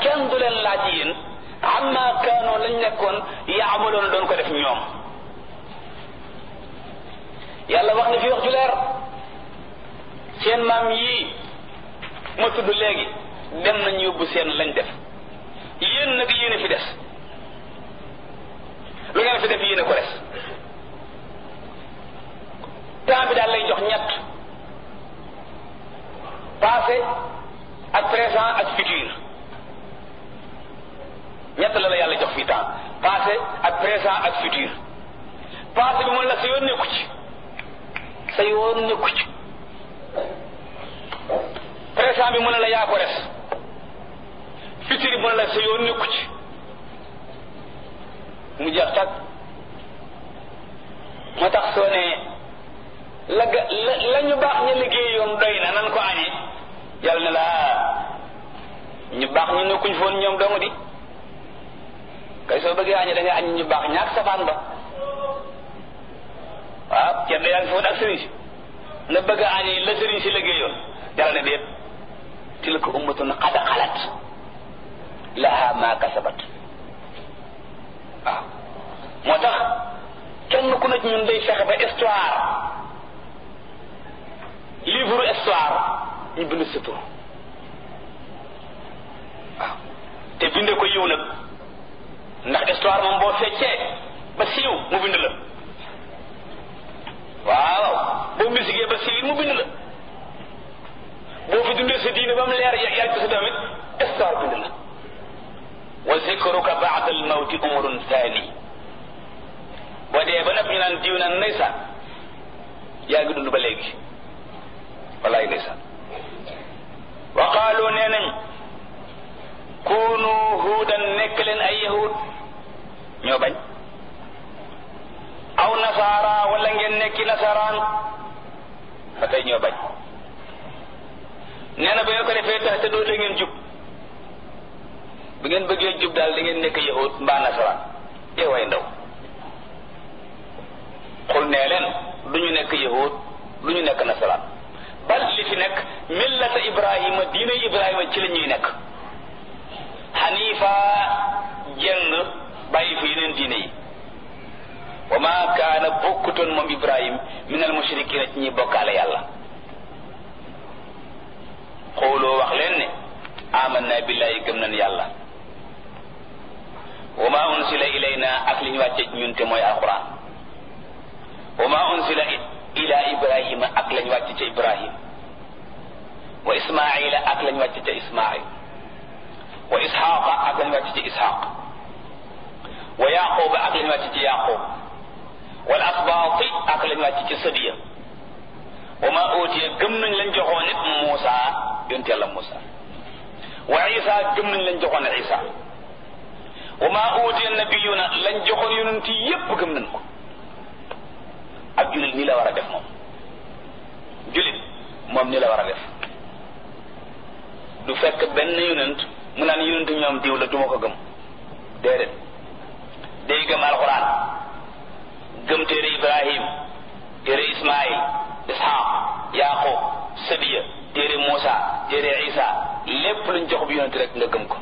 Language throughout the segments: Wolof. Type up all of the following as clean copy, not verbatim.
kenn du leen laaj yéen amma kaanoo lañ nekkoon yaamaloon doon ko def ñoom. yàlla wax na fi wax ju leer seen maam yii ma tudd léegi dem nañ yóbbu seen lañ def yéen nag yéen a fi des lu ngeen fi def yéen a ko des temps bi daal lay jox ñett passé ak présent ak futur ñett la yàlla jox fii temps passé ak présent ak futur passé bi mun la sa yoon nekku ci sa yoon nekku ci présent bi mu ne la yaa ko res futur bi mu ne la sa yoon nekku ci mu jeex tag moo tax soo ne la ñu baax ñu liggéeyoon doy na nan ko añee yàlla ne la ñu baax ñu nekkuñ foon ñoom dong di kay soo bëggee añee da ngay añ ñu baax ñaak safaan ba waaw ceddo yaa ngi foon ak sëriñ si nga bëgg a añee la sëriñ si liggéeyoon yàlla ne déet tilka ummatun qad xalat laha ma kasabat waaw moo tax kenn ku ne ci ñun day fexe ba histoire livre histoire ñu bind sa tur waaw te binde ko yiw nag ndax histoire moom boo feccee ba siiw mu bind la waaw boo misigee ba siiw mu bind la boo fi dundee sa diine ba mu leer yar ci sa tamit histoire bind la wa zikruka ba'da al-mawti umrun thani boo dee ba nag ñu naan diw naan ndeysaan yaa ngi dund ba léegi wallaay ndeysaan wa qaalu nee nañ kunu huudan nekk leen ay yahud ñoo bañ aw nasaara wala ngeen nekki nasaraan ba tey ñoo bañ nee na ba ngeen ko defee tax te doo da ngeen jub bu ngeen bëggee jub daal da ngeen nekk yahud mbaa nasaraan way ndaw xul nee leen du ñu nekk yahud du ñu nekk nasaraan bal li fi nekk millata ibrahima diina ibrahima ci la ñuy nekk xanifa jenn bàyyi fi yeneen diine yi wa ma kaana bokkutoon moom ibrahim min al mushrikina ci ñi bokkaale yàlla xooloo wax leen ne amanna billahi gëm nañ yàlla wa ma unsila ilayna ak li ñu wàcce ci ñun te mooy alquran wa ma unsila ila ibrahima ak lañ wàcce ca ibrahim wa ismaila ak lañ wàcce ca ismail wa ishaqa ak lañ wàcce ca ishaq wa yaquba ak lañ wàcce ca yaqub wal asbaati ak lañ wàcce ca sadiya wa ma utiya gëm nañ lañ joxoon nit Muusa yonent yàlla Muusa wa isa gëm nañ lañ joxoon isa wa ma utiya nabiyuna lañ joxoon yonent yépp gëm nañ ko ak jullit nii la war a def moom jullit moom nii la war a def du fekk benn yonent mu naan yonent ñoom diw la duma ko gëm déedéet day gëm alxuraan gëm téere ibrahim téere ismail ishaq yaqub sabiya téere muusa téere isa lépp luñ jox bi yonent rek nga gëm ko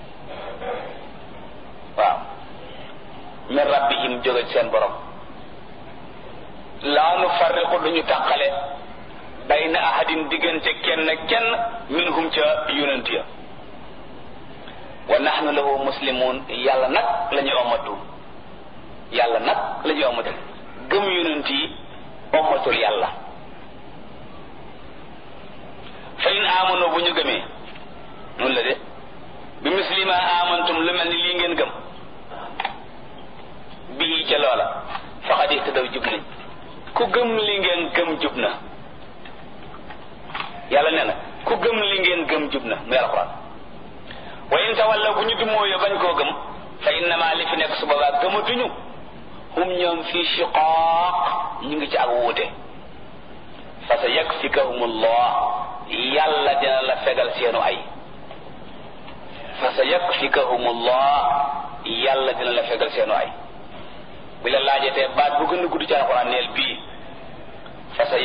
waaw min rabbihim jóge ci seen borom laa nu farriqu duñu tàqale bayna ahadin diggante kenn minhum ca yonent ya wa nahnu lahu muslimun yàlla nag la ñuy omatu yàlla nag la ñuy omatu gëm yonent yi omatul yàlla fa in amanu bu ñu gëmee noonu la de bi muslima amantum lu mel ni lii ngeen gëm bii ca loola faqad ihtadaw jub nañ ku gëm li ngeen gëm jub na yàlla nee na ku gëm li ngeen gëm jub na muy alxuraan wa in tawalla bu ñu dumóoyo bañ koo gëm fa innama li fi nekk su boobaa gëmatuñu hum ñoom fii shiqaaq ñu ngi ci ak wuute fa sa yakfikahumullah yàlla dina la fegal seenu ay fa sa yakfikahumullah yàlla dina la fegal seenu ay bi la laajatee baat bu gën a gudd ci alxuraan neel bii fa sa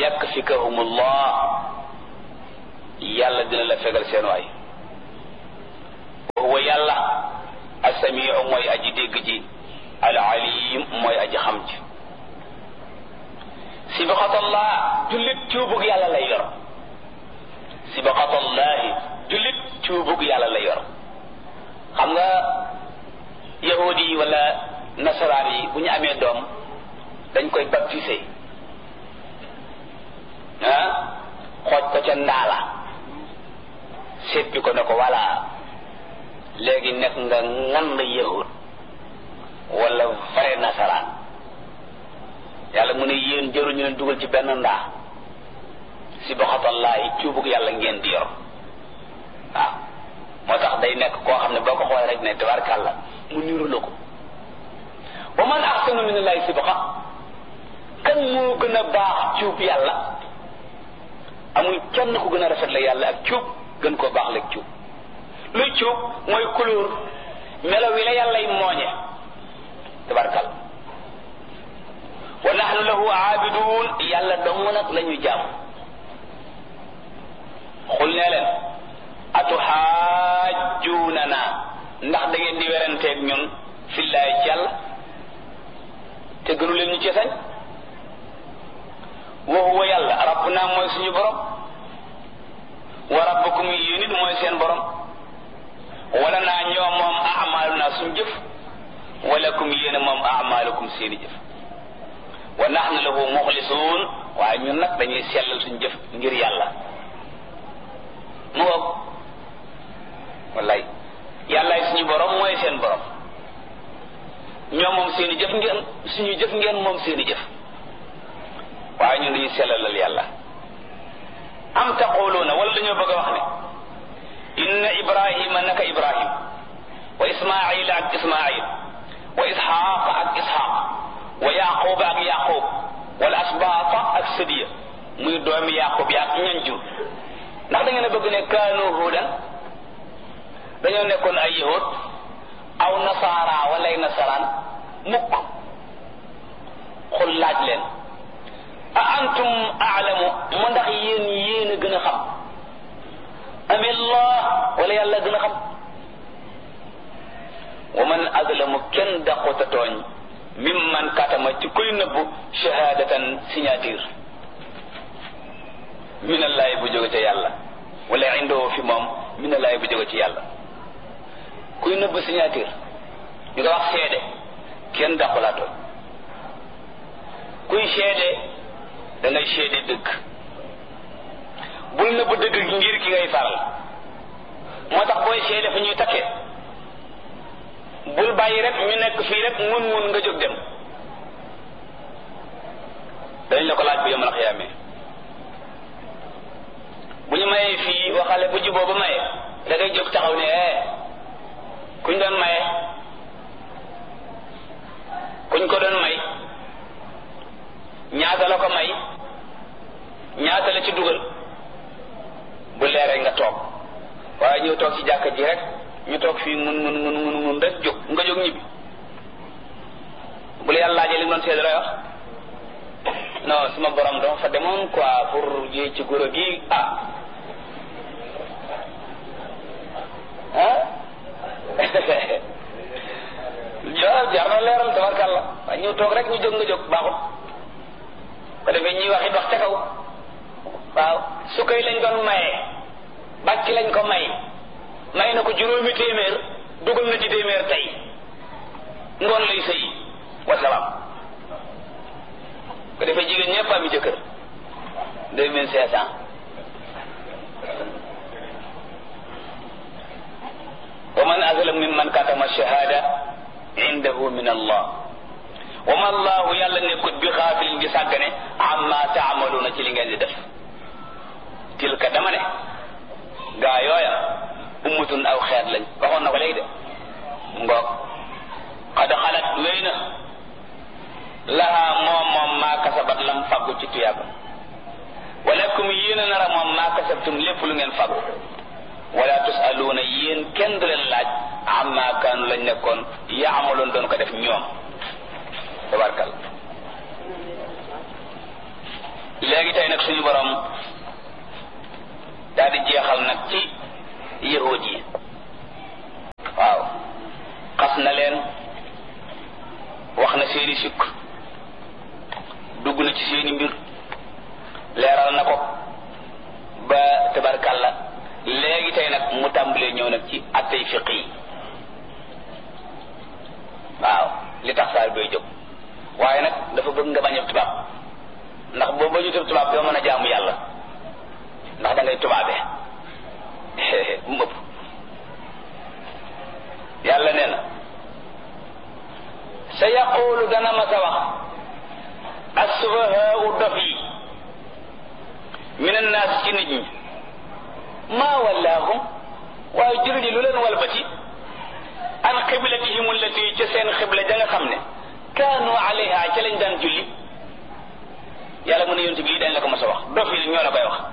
yakfikahumullah yàlla dina la fegal seenu ay wa huwa yàlla ji al alim mooy aji xam ji sibaqatallah jullit cuubug yàlla lay yor sibaqatallahi jullit cuubug yàlla lay yor xam nga yahudi yi wala nasaraan yi bu ñu amee doom dañ koy baptiser xooj ko ca ndaala seppi ko ne ko voilà léegi nekk nga ngan yahud wala vrai nasaraan yàlla mu ne yéen jëruñu leen dugal ci benn ndaa sibaqatallahi cuubug yàlla ngeen di yor waaw moo tax day nekk koo xam ne boo ko xoolee rek ne tabarkàlla mu niru la ko wa man ahsanu minallahi sibqa kan moo gën a baax cuub yàlla amul kenn ku gën a rafet la yàlla ak cuub gën koo baax la cuub luy cuub mooy couleur melo wi la yàllay mooñe tabarkàlla wa nahnu lahu aabidun yàlla dong nag la ñu jàmm xul nee leen atuxaajjuunana ndax da ngeen di weranteeg ñun fillaay ci yàlla te gënu leen ñu ci sañ wa huwa yàlla rabbuna mooy suñu borom wa rabbukum yéen it mooy seen borom wala naa ñoo moom amaluna suñu jëf walakum yéen moom amalukum seeni jëf wa nahnu lahu muxlisuun waaye ñun nag dañuy sellal suñu jëf ngir yàlla mu ngoog wallaay yàllaay suñu borom mooy seen borom ñoo moom seeni jëf ngeen suñu jëf ngeen moom seeni jëf waaye ñun dañuy sellalal yàlla am taquluuna wala dañoo bëgg a wax ne inna ibrahima naka ibrahim wa ismaila ak ismail wa isxaaq ak isxaaq wa yaquba ak yaqub wala asbaata ak sadiya muy doomi yaqub ya ak ñan jur ndax da ngeen a bëgg ne kaanu hudan dañoo nekkoon ay yahud aw nasaara wala ay nasaraan mukk xul laaj leen a antum aalamu mu ndax yéen a gën a xam amillah wala yàlla gën a xam wa man azlamu kenn daqota tooñ mimman katama ci kuy nëbbu shahadatan signature minallahi bu jóge ca yàlla wala indoo fi moom minallahi bu jóge ci yàlla kuy nëbbu signature ñu ko wax seede kenn daqulaa tooñ kuy seede da ngay seede dëgg bul nëbbu dëgg ngir ki ngay faral moo tax booy seede fa ñuy takkee bul bàyyi rek ñu nekk fii rek mun nga jóg dem dañ la ko laaj bu yomal xiyaame bu ñu mayee fii waxale bu juboo ba maye da ngay jóg taxaw ne kuñ doon maye kuñ ko doon may ñaata la ko may ñaata la ci dugal bu leeree nga toog waaye ñëw toog ci jàkka ji rek ñu toog fii mun rek jóg nga jóg ñibbi bu la yàlla laajee li nga doon seede lay wax non suma borom dama fa demoon quoi pour yéey ci goro gi jar na leeral tabarkàlla waaye ñëw toog rek ñu jóg nga jóg baaxul ko defee ñuy wax it wax ca kaw waaw su koy lañ doon maye bàcc lañ ko may na ko juróomi téeméer dugal na ci téeméer tey ngoon lay sëy wasalaam ko defee jigéen ñëpp am jëkkër 2500 wa man azlam mimman katama shahada indahu min allah wa ma allahu yàlla nekkut bi xaafilin gi sàggane amma taamaluuna ci li ngeen di def tilka dama ne gaa yooya ummatun aw xeet lañ waxoon na ko léegi de ngoog qad xalat wéy na laha moom maa kasabat lam faggu ci tuyaaba walakum yéen a nara moom maa kasabtum lépp lu ngeen faggu wala tusaluuna yéen kenn du leen laaj amma kaanu lañ nekkoon yaamaloon doon ko def ñoom tabarkal léegi tey nag suñu borom daal di jeexal nag ci yahud yi waaw xas na leen seeni sikk dugg na ci seeni mbir leeral na ko ba tabarkàlla léegi tey nag mu tàmbalee ñëw nag ci attey fiq yi waaw li tax saar bay jóg waaye nag dafa bëgg nga bañ a tubaab ndax boo bañu tubaab doo mën a jaamu yàlla ndax da ngay tubaabe bu mu ëpp yàlla nee na sa yaqulu dana ma sa wax as-sufahaa'u dof yi min an-naas ci nit ñi maa wallaahum waaye jullit yi lu leen walbati an qiblatihim allati ca seen xibla ja nga xam ne kaanu alayha ca lañ daan julli yàlla mu ne yonent bi dañ la ko mas a wax dof yi ñoo la koy wax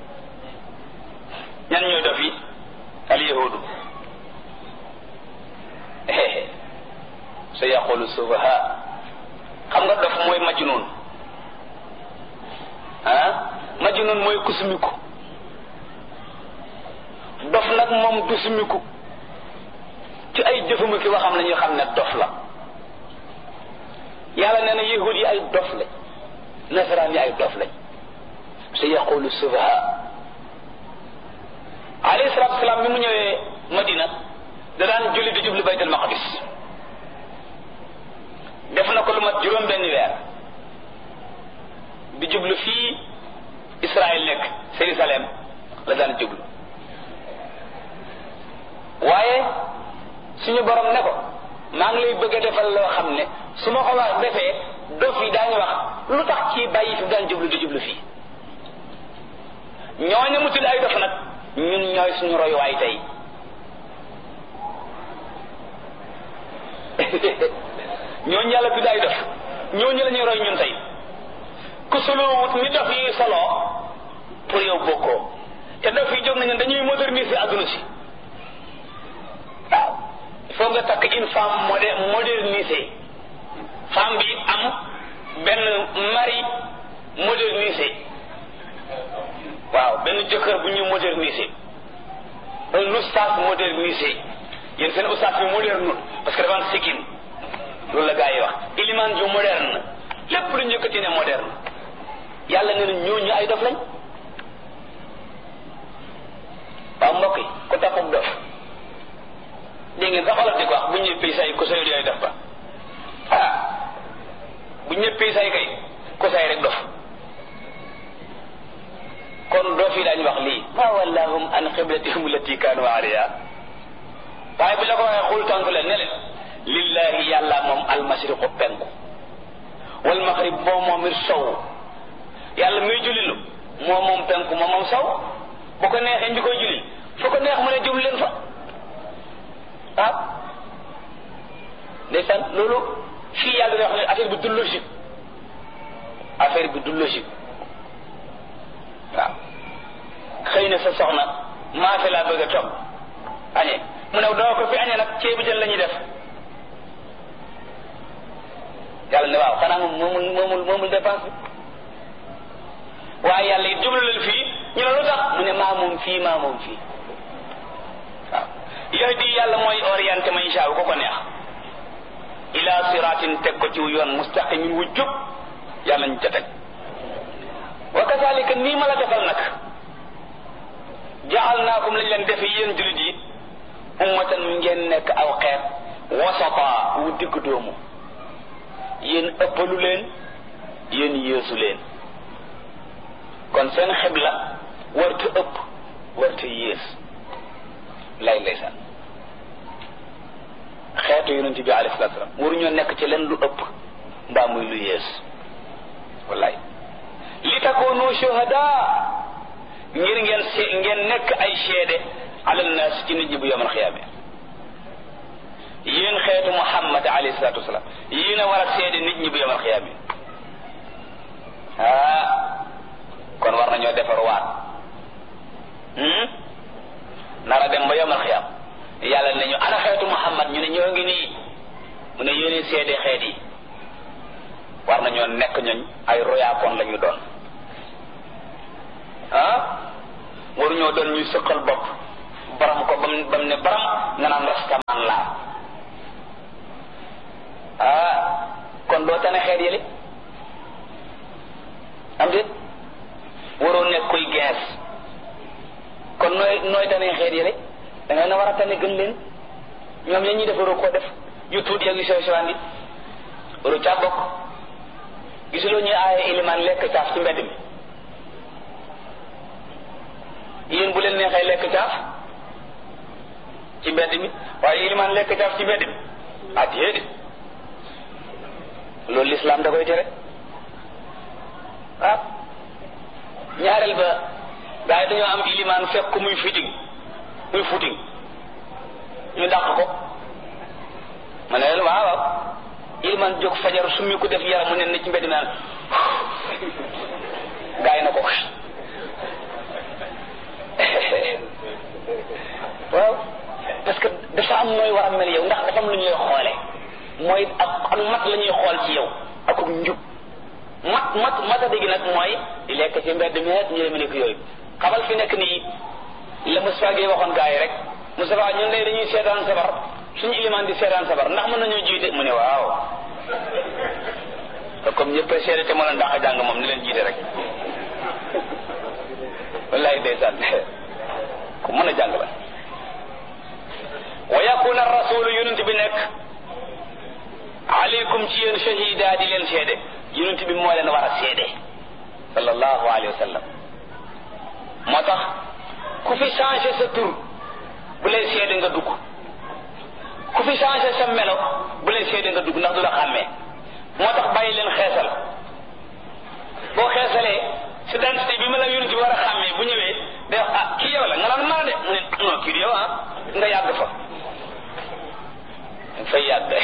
ñan ñooy dof yi al yahudu sa yaqulu sufaha xam nga dof mooy majnun majnun mooy kusumiku dof nag moom du sumiku ci ay jëfamu ki waxam la ñu xam ne dof la yàlla nee na yahud yi ay dof lañ nasaraan yi ay dof lañ sa yaqulu sufaha alayhi salaatu salaam bi mu ñëwee Madina da daan julli di jublu baytul maqdis def na ko lu mat juróom benn weer di jublu fii Israël nekk Jérusalem la daan jublu waaye suñu borom ne ko maa ngi lay bëgg a defal loo xam ne su ma ko wax defee dof yi daañu wax lu tax ci bàyyi fi daan jublu di jublu fii ñooñu mu tudd ay dof nag ñun ñooy suñu royuwaay tey ñooñu yàlla tudd ay dof ñooñu la ñuy roy ñun tey ku solowut ni dof yi soloo pour yow bokkoo te dof yi jóg nañu dañuy moderniser adduna si waaw il faut nga takk une femme modernisée femme bi am benn mari modernisé waaw benn jëkkër bu ñu modernisé un oustaz modernisé yéen seen oustaz bi moderne parce que dafa am sikkim loolu la gaa yi wax iliman ju moderne lépp lu ñu yëkkati ne moderne yàlla nee na ñooñu ay dof lañ waaw mbokk yi ku taxub dof dégg ngeen sax xoolal di ko wax bu ñëppee say ku sayul yooyu def ba bu ñëppee say kay ku say rek dof kon doo fi daañu wax lii ma wallahum an qiblatihim allati kaanu alayha waaye bi la ko waxee xul tontu leen ne leen lillahi yàlla moom almashriqu penku wal maghrib moom it sow yàlla muy jullilu moom penku moom sow bu ko neexee ñu koy julli fu ko neex mu ne jublu leen fa waaw ndeysaan loolu fii yàlla day wax ne affaire bi du logique affaire bi du logique waaw xëy na sa soxna maafe laa bëgg a togg añee mu ne doo ko fi añee nag ceebu jën la ñuy def yàlla ne waaw xanaa moomul dépense bi waaye yàlla it jublu leen fii ñu ne lu tax mu ne maa moom fii waaw yahdi yàlla mooy orienté man sha ko ko neex ila siratin teg ko ci yoon mustaqimin wu jub yàlla ñu ca teg wa kazalika nii ma la defal nag ja'alnaakum lañ leen defe yéen jullit yi ummatan ngeen nekk aw xeet wasata wu digg doomu yéen ëppalu leen yéen yéesu leen kon seen xibla warta ëpp warta yées lay ndeysaan xeetu yonent bi alayhi salaatu salaam waruñoo nekk ci leen lu ëpp mbaa muy lu yées wallaay li takoonu shuhada ngir ngeen nekk ay seede ala naas ci nit ñi bu yawmal xiyaama yéen xeetu Muhammad alayhi salaatu wasalaam yéen a war a seede nit ñi bu yawmal xiyaama kon war nañoo defar waat nara dem ba yawmal xiyaama yàlla ne ñu ana xeetu Muhammad ñu ne ñoo ngi nii mu ne yéen seede xeet yi war nañoo nekk ñooñ ay royaakoon la ñu doon waruñoo doon ñuy sëqal bopp baram ko bam ne baram nga naan rastaman laa kon doo tane xeet yële am déet waroo nekk koy gees kon nooy tane xeet yële da nga na war a tane gën leen ñoom ya ñuy def waroo koo def yu tuuti ak yu sew sewaan yi waroo caa bokk gisuloo ñuy aaye ilimaan lekk caaf ci mbedd mi yéen bu leen neexee lekk caaf ci mbedd mi waaye ilimaan lekk caaf ci mbedd mi ah déedéet loolu lislaam da koy tere ah ñaareel ba gaa yi dañoo am ilimaan fekk ko muy footing ñu dàq ko ma ne leen waaw ilimaan jóg fajar summi ko def yaramu nen ci mbedd naan gaa yi na ko waaw parce que dafa am nooy war a mel yow ndax dafa am lu ñuy xoole mooy ak mat la ñuy xool ci yow ak njub mata dégg nag mooy di lekk ci mbedd mi ñu demee nekk yooyu xamal fi nekk nii la Moustapha Gueye waxoon gaa yi rek Moustapha ñun lay dañuy seetaan sabar suñu ilimaan di seetaan sabar ndax mën nañoo jiite mu ne waaw comme ñëpp seede te moo leen dàq jàng moom ni leen jiite rek wallaay ndeysaan ku mën a jàng la wa yakuna ar-rasulu yonent bi nekk alaykum ci yéen shahida di leen seede yonent bi moo leen war a seede sallallahu alayhi wa sallam moo tax ku fi changé sa tur bu lay seede nga dugg ku fi changé sa melo bu lay seede nga dugg ndax du la xàmmee moo tax bàyyi leen xeesal boo xeesalee si identité bi ma la yonent bi war a xàmmee bu ñëwee day wax ah kii yow la nga naan maa de mu ne non kii yow ah nga yàgg fa nga fay yàgg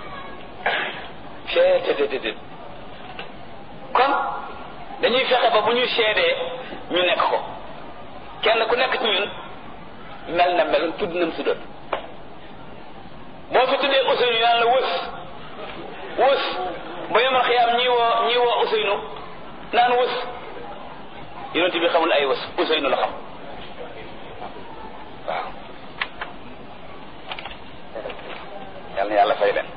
déedéet kon dañuy fexe ba bu ñu seedee ñu nekk ko kenn ku nekk ci ñun mel na mel tudd nam si doon boo fi tuddee Ousseynou yàlla la wës ba yomal xiyaam ñii woo Ousseynou naan wës yonent bi xamul ay wës Ousseynou la xam waaw yal na yàlla fay leen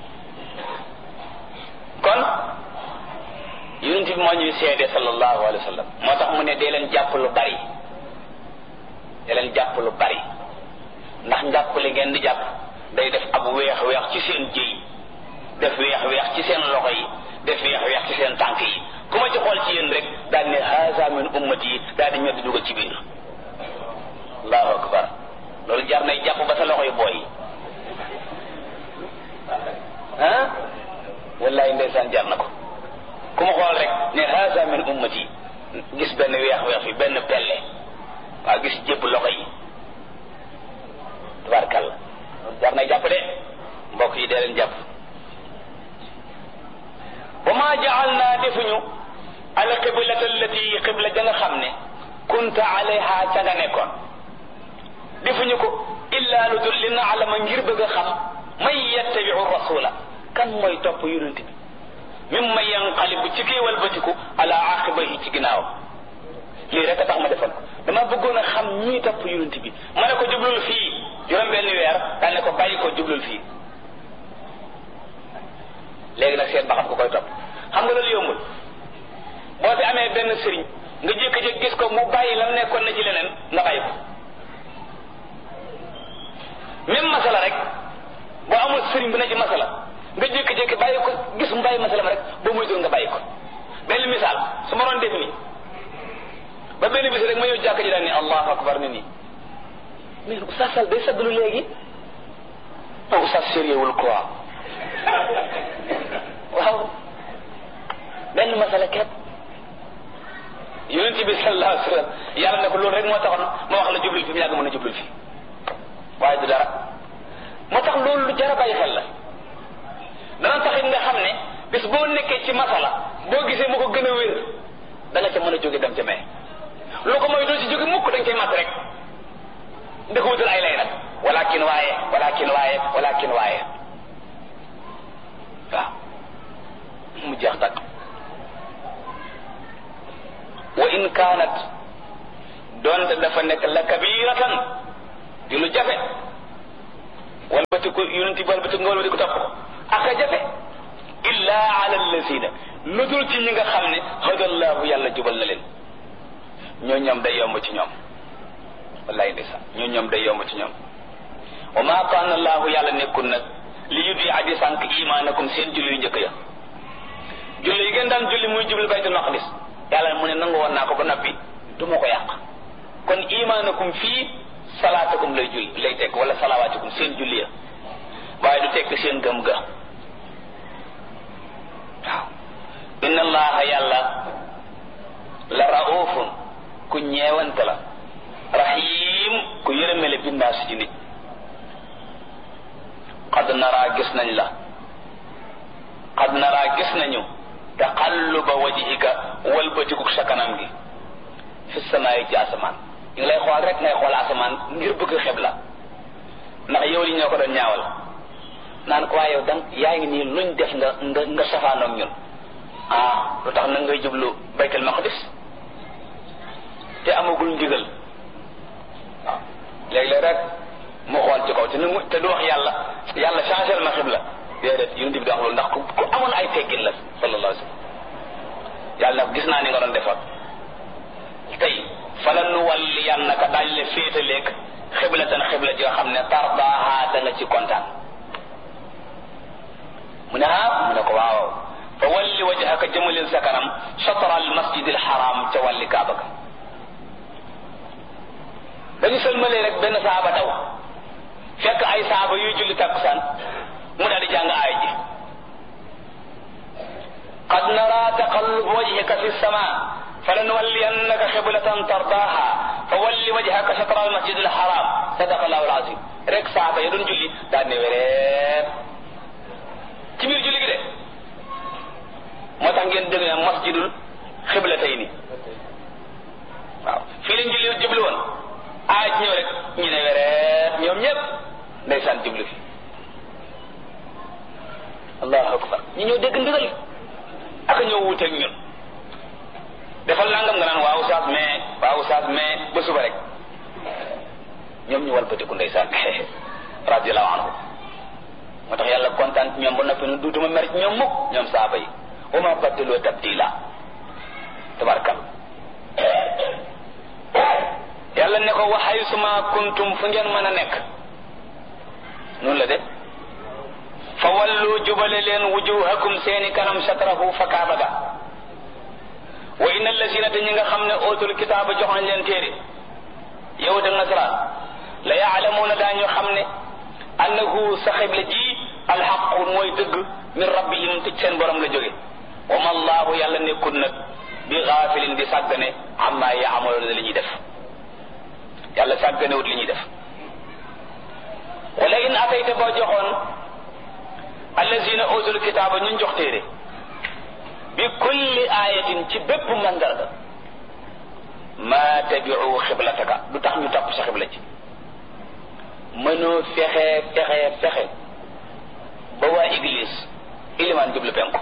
kon yonent bi moo ñuy seede sallallahu alayhi wa sallam moo tax mu ne dee leen jàpp lu bari ndax njàpp li ngeen di jàpp day def ab weex ci seen jëy def weex ci seen loxo yi def weex ci seen tànk yi ku ma ci xool ci yéen rek daal ne haza min ummati yi daal di ñor di dugal ci biir allahu akbar loolu jar nay jàpp ba sa loxo yi booy ah wallahi ndeysaan jar na ko ku ma xool rek ne haza min ummati gis benn weex fi benn pelle waaw gis jépp loxo yi tabarkalla jar nay jàpp de mbokk yi dee leen jàpp wa ma ja'alna defuñu al qiblata allati qibla ja nga xam ne kunta alayha ca nga nekkoon defuñu ko illa lu dul li na'lama ngir bëgg a xam man yattabi'u rasula kan mooy topp yonent bi mimma yanqalibu ci kii walbatiku ala aqibayhi ci ginnaaw lii rek a tax ma defoon ko dama bëggoon a xam ñii topp yonent bi ma ne ko jublul fii juróom-benn weer daan ne ko bàyyi ko jublul fii léegi nag seet ba xam ko koy topp xam nga loolu yombul boo fi amee benn sëriñ nga jékki-jékki gis ko mu bàyyi lam nekkoon na ci leneen nga bàyyi ko même masala rek boo amul sëriñ bu ne ci masala nga jékki-jékki bàyyi ko gis mu bàyyi masala rek boo muy dul nga bàyyi ko benn misaal su ma doon def nii ba benn bis rek ma ñëw jàkk ji daan ni allahu akbar ni nii mais oustaz Sall day saggalu léegi non oustaz sérieux wul quoi waaw benn masala ket yonent bi sallallahu alayhi wa sallam yàlla ne ko loolu rek moo taxoon ma wax la jublul fi mu yàgg mën a jublul fi waaye du dara moo tax loolu lu jar a bàyyi xel la dana taxit nga xam ne bis boo nekkee ci masala boo gisee mu ko gën a wér da nga ca mën a jóge dem ca mee lu ko mooy doo ci jóge mukk dañ koy mat rek ndi ko wutal ay lay nag walakin waaye waaw mu jeex takk wa in kaanat doonte dafa nekk la kabiratan di lu jafe walbatiku yonent bi walbatiku nga walbatiku topp ko aka jafe illa ala allasina lu dul ci ñi nga xam ne hadallahu yàlla jubal na leen ñoom day yomb ci ñoom wallahi ndeysaan ñoom day yomb ci ñoom wa ma kaana allahu yàlla nekkul nag li yudi adi sànq imaanakum seen julli yu njëkk ya julli yi ngeen daan julli muy jublu baytul maqdis yàlla mu ne nangu woon naa ko ba noppi du ma ko yàq kon imaanakum fii salaatakum lay tekk wala salawaatikum seen julli ya waaye du tekk seen gëm ga waaw inna allaha yàlla la raufun ku ñeewante la rahim ku yërëmele bindaas ci nit qad nara gis nañu taqalluba wajhika walbatikuk sa kanam gi fi samaayi ci asamaan ñu ngi lay xool rek ngay xool asamaan ngir bëgg xibla ndax yow li ñoo ko doon ñaawal naan ko waaye yow dang yaa ngi nii luñ def nga safaanoog ñun lu tax na ngay jublu baytul maqdis te amagul ndigal waaw léeg-léeg rek mu xool ci kaw te du wax yàlla changé ma xibla déedéet yonent bi di wax loolu ndax ku amoon ay teggin la sallallahu alayhi wa sallam yàlla nag gis naa ni nga doon defoon tey fala nu walliyannaka daañu la féetaleeg xiblatan xibla joo xam ne tardaaha da nga ci kontaan mu ne mu ne ko waaw fa walli wajhaka jëmalil sa kanam shatra al masjid al haram ca wàlli kaaba ga dañu sëlmalee rek benn saaba daw fekk ay saaba yuy julli takkusaan mu daal di jàng aay ji qad nara taqallub wajhika fi sama falanuwalliyannaka xiblatan tardaaha fa walli wajhaka shatra al masjid al haram sadaqa allahu al azim rek saaba ya doon julli daal ne wereet ci biir julli gi de moo tax ngeen dégg ne masjidul xiblatayni waaw fii lañ julli jublu woon aaj ñëw rek ñu ne wereet ñoom ñëpp ndeysaan jublu fi allahu akbar ñu ñëw dégg ndigal ak ñëw wuuteeg ñun defal nangam nga naan waaw saas mais ba suba rek ñoom ñu walbatiku ndeysaan radiyallahu anhu moo tax yàlla kontaan ci ñoom ba noppi nu duutuma mer ci ñoom mukk ñoom saaba yi wa ma baddaloo tabdila tabarkal yàlla ne ko wa haysuma kuntum fu ngeen mën a nekk noonu la de fa wallu jubale leen wujuhakum seeni kanam shatrahu fa kaaba ga wa inna allazina te ñi nga xam ne ootul kitaaba jox nañ leen téere yahud ak nasaraan la yaalamuuna daañu xam ne annahu sa xibla ji alxaqu mooy dëgg min rabbihim ci seen borom la jóge wa ma allahu yàlla nekkul nag bi gaafilin di sàggane amma yaamaloona li ñuy def yàlla sàgganewut li ñuy def wala in atayta boo joxoon allazina utul kitaaba ñun jox téere bi kulli ayatin ci bépp mandarga ma tabi'u xiblataka du tax ñu topp sa xibla ci mënoo fexe ba waa église ilimaan jublu penku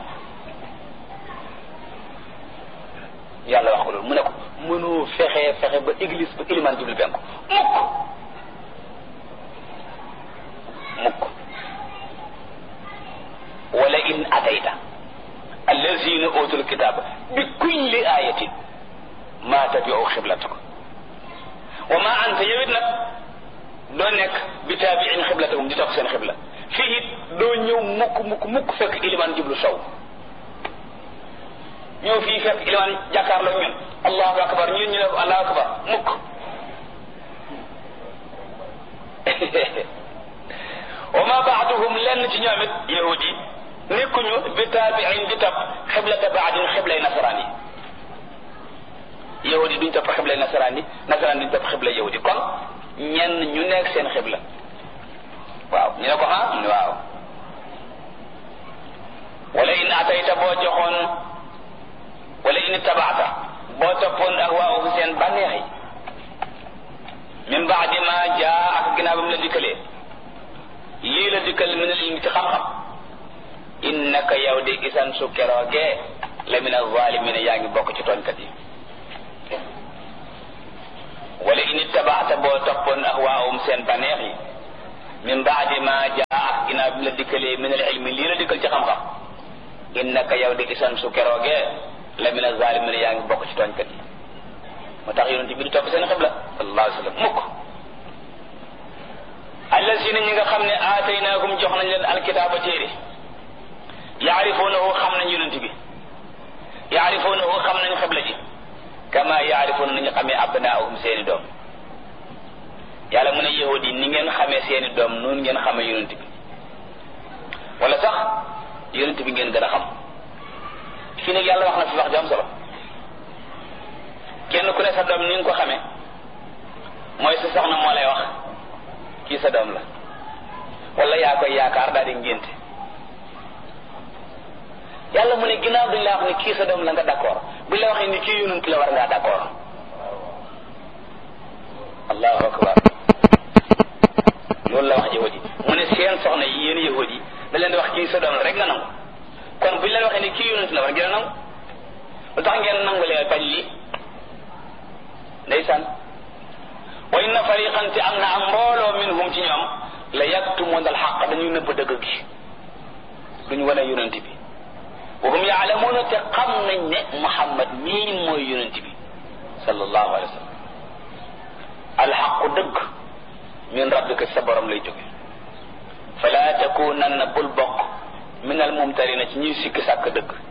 yàlla wax ko loolu mu ne ko mënoo fexe ba église ba ilimaan jublu penku mukk wala in atayta allazina utul kitaba bi kulli ayatin ma tabi'u xiblataka wa ma anta yowit nag doo nekk bi taabiin xiblatakum di topp seen xibla fii it doo ñëw mukk fekk ilimaan jublu sow ñëw fii fekk ilimaan jàkkaarloo ñun allahu akbar ñun ñu ne ko allahu akbar mukk wa ma baaduhum lenn ci ñoom it yahud yi nekkuñu bi taabiin di topp xiblata baadin xiblay nasaraan yi yahud yi duñ topp xiblay nasaraan yi nasaraan duñ topp xibla yahud yi kon ñenn ñu nekk seen xibla waaw ñu ne ko waaw wala in atayta boo joxoon wala in tabaata boo toppoon ahwaahum seen bànneex yi min baadi ma jaa ak ginnaaw ba mu la dikkalee lii la dikkal min al ilmi ci xam-xam innaka yow de gisan su keroogee la min az-zaalimiina yaa ngi bokk ci tooñkat yi wala in ittabaata boo toppoon ahwaahum seen baneex yi min baadi ma jaa ak ginnaaw bi la dikkalee min al ilmi lii la dikkal ci xam-xam innaka yow di isan su keroogee la mina zalimin yaa ngi bokk ci tooñkat yi moo tax yonent bi du topp seen xibla sallallahu alayhi wa sallam mukk allasina ñi nga xam ne aataynaahum jox nañ leen alkitaaba téere yaarifuunahu xam nañ yonent bi yaarifuunahu xam nañ xibla ji kama yaarifuuna nañu xamee abnaahum seeni doom yàlla mu ne yahudi ni ngeen xamee seeni doom noonu ngeen xamee yonent bi wala sax yonent bi ngeen gën a xam fii nag yàlla wax na fi wax ju am solo kenn ku ne sa doom ni nga ko xamee mooy sa soxna moo lay wax kii sa doom la wala yaa koy yaakaar daal di ngénte yàlla mu ne ginnaaw duñ la wax ni kii sa doom la nga d'accord buñ la waxee ni kii yonent la war ngaa d'accord allahu akbar loolu la wax yahudi mu ne seen soxna yi yéen yahudi da leen di wax kii sa doom la rek nga nangu kon buñ leen waxee ni kii yonent la war ngeen a nangu lu tax ngeen nangu leen bañ lii ndeysaan wa inna fariqan te am na am mbooloo minhum ci ñoom la yaktumuna alxaq dañuy nëbb dëgg gi duñu wane yonent bi wa hum yaalamuuna te xam nañ ne Muhammad mii mooy yonent bi sallallahu alayhi wa sallam alxaqu dëgg min rabbika sa borom lay jóge fala takunanna bul bokk min almumtarina ci ñuy sikki sàkk dëgg